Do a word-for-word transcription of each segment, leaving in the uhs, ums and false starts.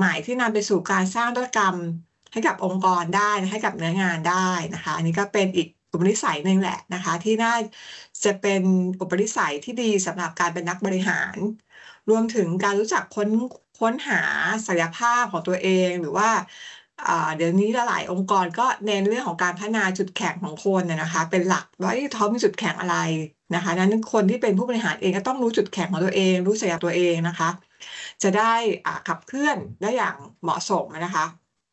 หม่ๆที่นำไปสู่การสร้างนวัตกรรมให้กับองค์กรได้ให้กับเนื้องานได้นะคะอันนี้ก็เป็นอีกอุปนิสัยหนึ่งแหละนะคะที่น่าจะเป็นอุปนิสัยที่ดีสำหรับการเป็นนักบริหารรวมถึงการรู้จักค้นค้นหาศักยภาพของตัวเองหรือว่าเดี๋ยวนี้หลายองค์กรก็เน้นเรื่องของการพัฒนาจุดแข็งของคนนะคะเป็นหลักว่าเขามีจุดแข็งอะไรนะคะนั้นคนที่เป็นผู้บริหารเองก็ต้องรู้จุดแข็งของตัวเองรู้ศักยภาพตัวเองนะคะจะได้ขับเคลื่อนได้อย่างเหมาะสมนะคะ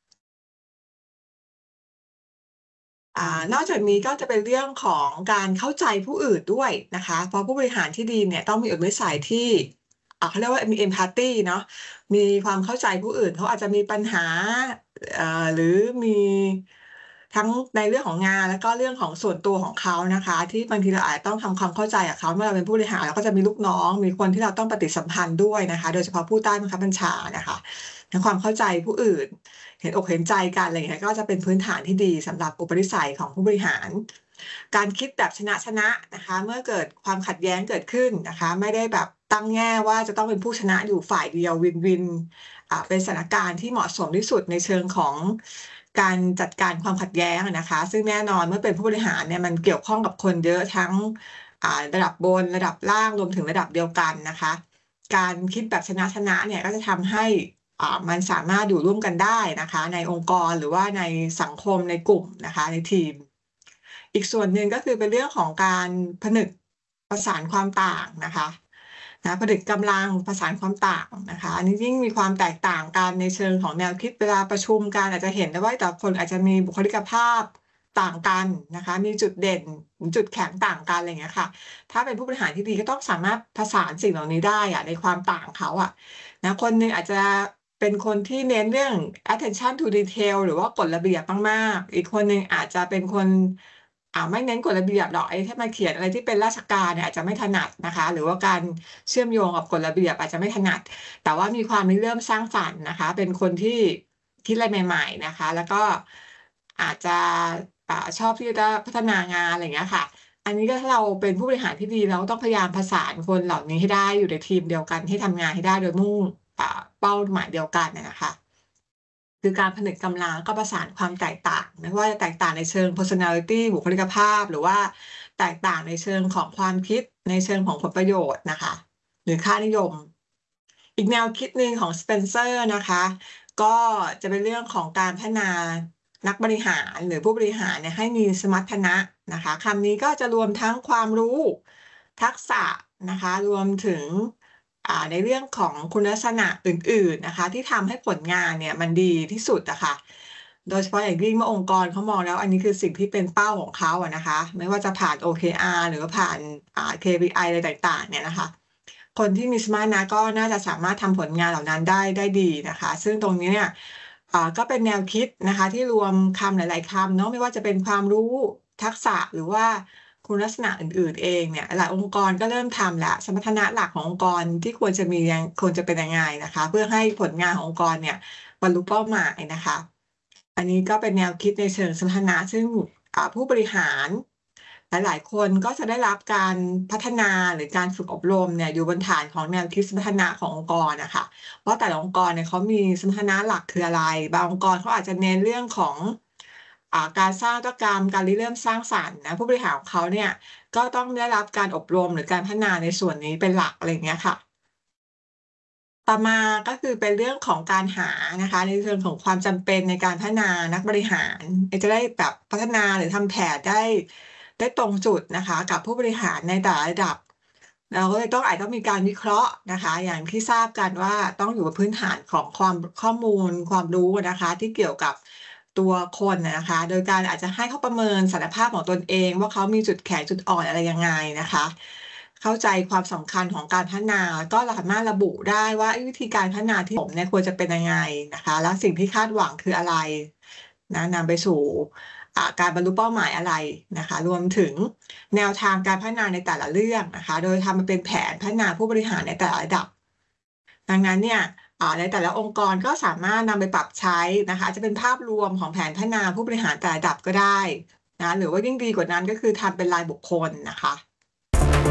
นอกจากนี้ก็จะเป็นเรื่องของการเข้าใจผู้อื่นด้วยนะคะเพราะผู้บริหารที่ดีเนี่ยต้องมีอุปนิสัยที่เขาเรียกว่ามี empathy เนาะมีความเข้าใจผู้อื่นเขาอาจจะมีปัญหาหรือมีทั้งในเรื่องของงานแล้วก็เรื่องของส่วนตัวของเขานะคะที่บางทีเราอาจจะต้องทำความเข้าใจกับเขาเมื่อเราเป็นผู้บริหารเราก็จะมีลูกน้องมีคนที่เราต้องปฏิสัมพันธ์ด้วยนะคะโดยเฉพาะผู้ใต้บังคับบัญชานะคะทั้งความเข้าใจผู้อื่นเห็นอกเห็นใจกันอะไรอย่างเงี้ยก็จะเป็นพื้นฐานที่ดีสำหรับอุปนิสัยของผู้บริหารการคิดแบบชนะชนะนะคะเมื่อเกิดความขัดแย้งเกิดขึ้นนะคะไม่ได้แบบตั้งแง่ว่าจะต้องเป็นผู้ชนะอยู่ฝ่ายเดียววินวินเป็นสถานการณ์ที่เหมาะสมที่สุดในเชิงของการจัดการความขัดแย้งนะคะซึ่งแน่นอนเมื่อเป็นผู้บริหารเนี่ยมันเกี่ยวข้องกับคนเยอะทั้งระดับบนระดับล่างรวมถึงระดับเดียวกันนะคะการคิดแบบชนะชนะเนี่ยก็จะทำให้มันสามารถอยู่ร่วมกันได้นะคะในองค์กรหรือว่าในสังคมในกลุ่มนะคะในทีมอีกส่วนหนึ่งก็คือเป็นเรื่องของการผนึกประสานความต่างนะคะนะผนึกกำลังประสานความต่างนะคะอันนี้ยิ่งมีความแตกต่างกันในเชิงของแนวคิดเวลาประชุมกันอาจจะเห็นได้ว่าแต่คนอาจจะมีบุคลิกภาพต่างกันนะคะมีจุดเด่นจุดแข็งต่างกันอะไรอย่างเงี้ยค่ะถ้าเป็นผู้บริหารที่ดีก็ต้องสามารถผสานสิ่งเหล่านี้ได้อะในความต่างเขาอะนะคนหนึ่งอาจจะเป็นคนที่เน้นเรื่อง attention to detail หรือว่ากฎระเบียบมากๆอีกคนหนึ่งอาจจะเป็นคนอ่าไม่เน้นกฎระเบียบหรอกไอ้ที่มาเขียนอะไรที่เป็นราชการเนี่ยอาจจะไม่ถนัดนะคะหรือว่าการเชื่อมโยงกับกฎระเบียบอาจจะไม่ถนัดแต่ว่ามีความริเริ่มสร้างสรรค์นะคะเป็นคนที่คิดอะไรใหม่ๆนะคะแล้วก็อาจจะชอบที่จะพัฒนางานอะไรอย่างเงี้ยค่ะอันนี้ก็ถ้าเราเป็นผู้บริหารที่ดีเราก็ต้องพยายามผสานคนเหล่านี้ให้ได้อยู่ในทีมเดียวกันให้ทำงานให้ได้โดยมุ่งเป้าหมายเดียวกันนะคะคือการผนึกกำลังก็ประสานความแตกต่างไม่ว่าจะแตกต่างในเชิง personality บุคลิกภาพหรือว่าแตกต่างในเชิงของความคิดในเชิงของผลประโยชน์นะคะหรือค่านิยมอีกแนวคิดหนึ่งของสเปนเซอร์นะคะก็จะเป็นเรื่องของการพัฒนานักบริหารหรือผู้บริหารเนี่ยให้มีสมรรถนะนะคะคำนี้ก็จะรวมทั้งความรู้ทักษะนะคะรวมถึงในเรื่องของคุณลักษณะอื่นๆนะคะที่ทำให้ผลงานเนี่ยมันดีที่สุดอะค่ะโดยเฉพาะอย่างยิ่งเมื่อองค์กรเขามองแล้วอันนี้คือสิ่งที่เป็นเป้าของเขาอะนะคะไม่ว่าจะผ่าน โอ เค อาร์ หรือว่าผ่าน เค พี ไอ อะไรต่างๆเนี่ยนะคะคนที่มีสมาร์ทนะก็น่าจะสามารถทำผลงานเหล่านั้นได้ได้ดีนะคะซึ่งตรงนี้เนี่ยก็เป็นแนวคิดนะคะที่รวมคำหลายๆคำเนาะไม่ว่าจะเป็นความรู้ทักษะหรือว่าคุณลักษณะอื่นๆเองเนี่ยหลายองค์กรก็เริ่มทำแล้วสมรรถนะหลักขององค์กรที่ควรจะมีควรจะเป็นยังไงนะคะเพื่อให้ผลงานขององค์กรเนี่ยบรรลุเป้าหมายนะคะอันนี้ก็เป็นแนวคิดในเชิงสมรรถนะซึ่งผู้บริหารหลายๆคนก็จะได้รับการพัฒนาหรือการฝึกอบรมเนี่ยอยู่บนฐานของแนวคิดสมรรถนะขององค์กรนะคะเพราะแต่ละองค์กรเนี่ยเขามีสมรรถนะหลักคืออะไรบางองค์กรเขาอาจจะเน้นเรื่องของการสร้างนวัตกรรมการริเริ่มสร้างสรรค์นะผู้บริหารของเขาเนี่ยก็ต้องได้รับการอบรมหรือการพัฒนาในส่วนนี้เป็นหลักอะไรอย่างเงี้ยค่ะต่อมาก็คือเป็นเรื่องของการหานะคะในเชิงของความจำเป็นในการพัฒนานักบริหารจะได้แบบพัฒนาหรือทำแผนได้ได้ตรงจุดนะคะกับผู้บริหารในแต่ละระดับเราก็เลยต้องอาจต้องมีการวิเคราะห์นะคะอย่างที่ทราบกันว่าต้องอยู่บนพื้นฐานของความข้อมูลความรู้นะคะที่เกี่ยวกับตัวคนนะคะโดยการอาจจะให้เขาประเมินศักยภาพของตนเองว่าเขามีจุดแข็งจุดอ่อนอะไรยังไงนะคะเข้าใจความสำคัญของการพัฒนาก็สามารถระบุได้ว่าวิธีการพัฒนาที่ผมเนี่ยควรจะเป็นยังไงนะคะแล้วสิ่งที่คาดหวังคืออะไรนะนำไปสู่การบรรลุเป้าหมายอะไรนะคะรวมถึงแนวทางการพัฒนาในแต่ละเรื่องนะคะโดยทำมาเป็นแผนพัฒนาผู้บริหารในแต่ละระดับดังนั้นเนี่ยในแต่ละองค์กรก็สามารถนำไปปรับใช้นะคะจะเป็นภาพรวมของแผนพัฒนาผู้บริหารแต่ละระดับก็ได้นะหรือว่ายิ่งดีกว่านั้นก็คือทำเป็นรายบุคคลนะคะ